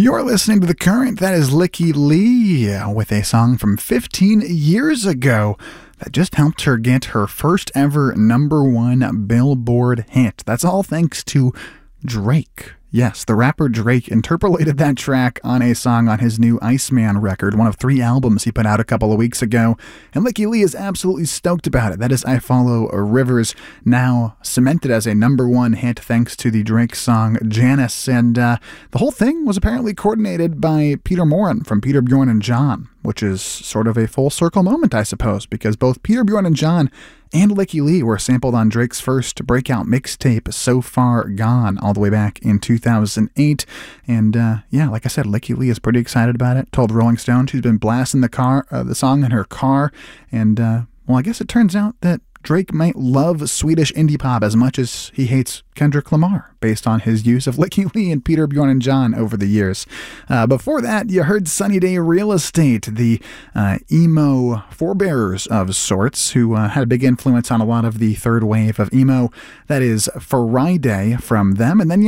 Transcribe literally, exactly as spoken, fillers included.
You're listening to The Current. That is Lykke Li with a song from fifteen years ago that just helped her get her first ever number one Billboard hit. That's all thanks to Drake. Yes, the rapper Drake interpolated that track on a song on his new Iceman record, one of three albums he put out a couple of weeks ago, and Lykke Li is absolutely stoked about it. That is I Follow Rivers, now cemented as a number one hit thanks to the Drake song Janice, and uh, the whole thing was apparently coordinated by Peter Morin from Peter, Bjorn and John, which is sort of a full circle moment, I suppose, because both Peter, Bjorn and John and Lykke Li were sampled on Drake's first breakout mixtape, So Far Gone, all the way back in two thousand eight. And uh, yeah, like I said, Lykke Li is pretty excited about it. Told Rolling Stone she's been blasting the car, uh, the song in her car. And uh, well, I guess it turns out that Drake might love Swedish indie pop as much as he hates Kendrick Lamar, based on his use of Lykke Li and Peter, Bjorn and John over the years. Uh, before that, you heard Sunny Day Real Estate, the uh, emo forebearers of sorts, who uh, had a big influence on a lot of the third wave of emo. That is Friday from them. And then you